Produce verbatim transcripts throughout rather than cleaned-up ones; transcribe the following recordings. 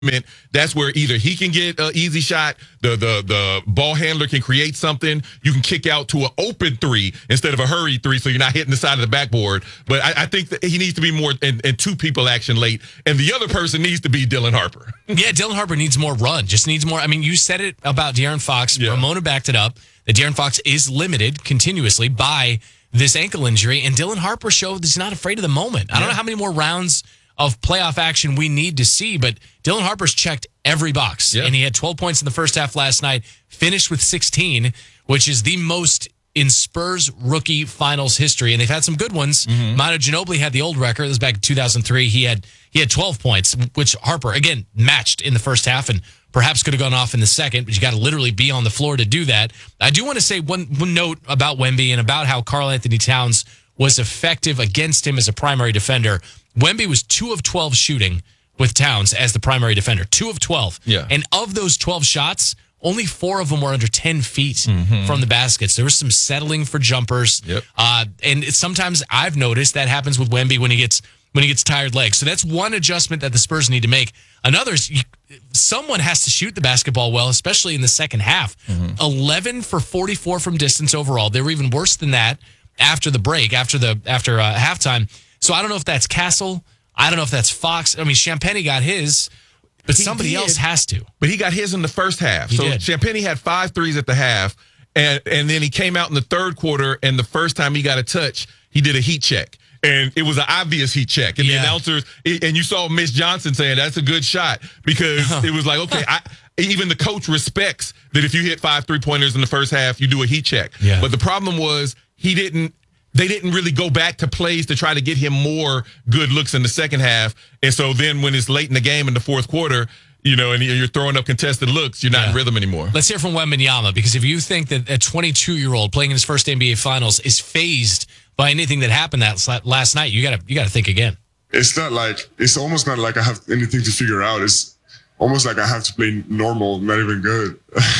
That's where either he can get an easy shot, the the the ball handler can create something, you can kick out to an open three instead of a hurry three, so you're not hitting the side of the backboard. But I, I think that he needs to be more in, in two people action late, and the other person needs to be Dylan Harper. Yeah, Dylan Harper needs more run, just needs more. I mean, you said it about De'Aaron Fox. Yeah. Ramona backed it up, that De'Aaron Fox is limited continuously by this ankle injury, and Dylan Harper showed that he's not afraid of the moment. I don't Yeah. know how many more rounds of playoff action we need to see, but Dylan Harper's checked every box. Yeah. And he had twelve points in the first half last night, finished with sixteen, which is the most in Spurs rookie finals history. And they've had some good ones. Mm-hmm. Manu Ginobili had the old record. This was back in two thousand three. He had he had twelve points, which Harper, again, matched in the first half and perhaps could have gone off in the second, but you got to literally be on the floor to do that. I do want to say one, one note about Wemby and about how Karl Anthony Towns was effective against him as a primary defender. Wemby was two of twelve shooting with Towns as the primary defender. two of twelve. Yeah. And of those twelve shots, only four of them were under ten feet mm-hmm. from the baskets. There was some settling for jumpers. Yep. Uh, and it's, sometimes I've noticed that happens with Wemby when he gets when he gets tired legs. So that's one adjustment that the Spurs need to make. Another is you, someone has to shoot the basketball well, especially in the second half. Mm-hmm. eleven for forty-four from distance overall. They were even worse than that after the break, after the after uh, halftime. So I don't know if that's Castle. I don't know if that's Fox. I mean, Champagnie got his, but He somebody did, else has to. But he got his in the first half. He so did. Champagnie had five threes at the half, and, and then he came out in the third quarter, and the first time he got a touch, he did a heat check. And it was an obvious heat check. And Yeah. the announcers, and you saw Mitch Johnson saying, that's a good shot. Because it was like, okay, I, even the coach respects that if you hit five three-pointers in the first half, you do a heat check. Yeah. But the problem was he didn't, they didn't really go back to plays to try to get him more good looks in the second half. And so then when it's late in the game in the fourth quarter, you know, and you're throwing up contested looks, you're not Yeah. in rhythm anymore. Let's hear from Wembanyama, because if you think that a twenty-two-year-old playing in his first N B A Finals is phased by anything that happened that last night, you gotta you gotta think again. It's not like it's almost not like I have anything to figure out. It's almost like I have to play normal, not even good.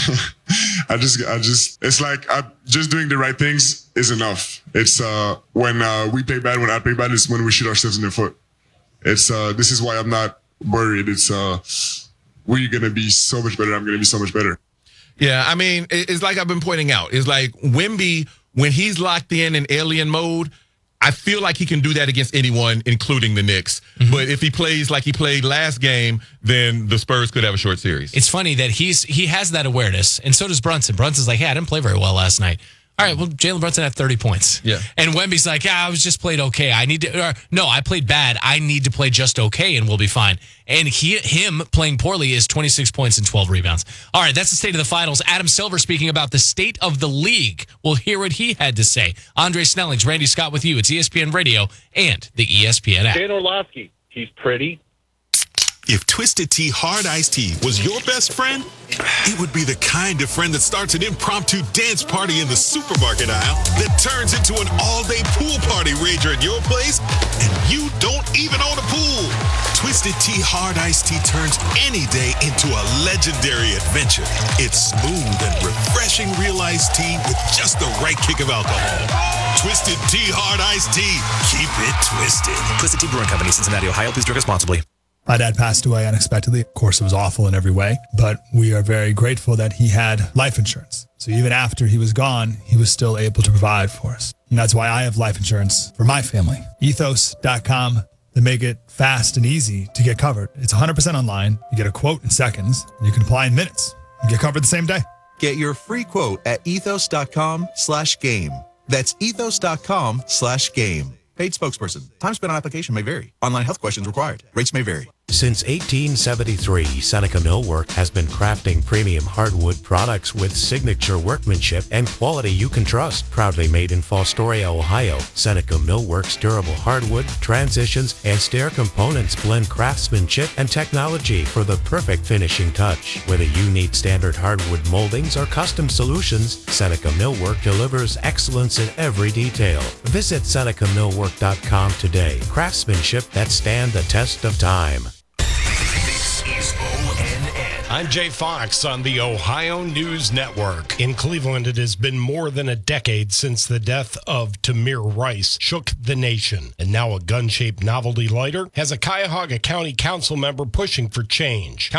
I just, I just, it's like I just doing the right things is enough. It's uh, when uh, we play bad, when I play bad, is when we shoot ourselves in the foot. It's uh, this is why I'm not worried. It's uh, we're gonna be so much better. I'm gonna be so much better. Yeah, I mean, it's like I've been pointing out. It's like Wemby, when he's locked in in alien mode, I feel like he can do that against anyone, including the Knicks. Mm-hmm. But if he plays like he played last game, then the Spurs could have a short series. It's funny that he's he has that awareness, and so does Brunson. Brunson's like, hey, I didn't play very well last night. All right, well, Jalen Brunson had thirty points. Yeah. And Wemby's like, yeah, I was just played okay. I need to, or, no, I played bad. I need to play just okay, and we'll be fine. And he, him playing poorly is twenty-six points and twelve rebounds. All right, that's the state of the finals. Adam Silver speaking about the state of the league. We'll hear what he had to say. Andre Snellings, Randy Scott with you. It's E S P N Radio and the E S P N app. Dan Orlovsky, he's pretty. If Twisted Tea Hard Iced Tea was your best friend, it would be the kind of friend that starts an impromptu dance party in the supermarket aisle that turns into an all-day pool party rager at your place, and you don't even own a pool. Twisted Tea Hard Iced Tea turns any day into a legendary adventure. It's smooth and refreshing real iced tea with just the right kick of alcohol. Twisted Tea Hard Iced Tea. Keep it twisted. Twisted Tea Brewing Company, Cincinnati, Ohio. Please drink responsibly. My dad passed away unexpectedly. Of course, it was awful in every way, but we are very grateful that he had life insurance. So even after he was gone, he was still able to provide for us. And that's why I have life insurance for my family. ethos dot com. They make it fast and easy to get covered. It's one hundred percent online. You get a quote in seconds, and you can apply in minutes. You get covered the same day. Get your free quote at ethos dot com slash game. That's ethos dot com slash game. Paid spokesperson. Time spent on application may vary. Online health questions required. Rates may vary. Since eighteen seventy-three, Seneca Millwork has been crafting premium hardwood products with signature workmanship and quality you can trust. Proudly made in Fostoria, Ohio, Seneca Millwork's durable hardwood, transitions, and stair components blend craftsmanship and technology for the perfect finishing touch. Whether you need standard hardwood moldings or custom solutions, Seneca Millwork delivers excellence in every detail. Visit Seneca Millwork dot com today. Craftsmanship that stand the test of time. This is O N N. I'm Jay Fox on the Ohio News Network. In Cleveland, it has been more than a decade since the death of Tamir Rice shook the nation. And now a gun-shaped novelty lighter has a Cuyahoga County Council member pushing for change.